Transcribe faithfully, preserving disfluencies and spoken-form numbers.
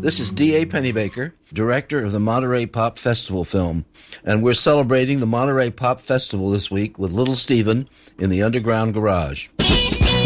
This is D A Pennybaker, director of the Monterey Pop Festival film, and we're celebrating the Monterey Pop Festival this week with Little Steven in the Underground Garage.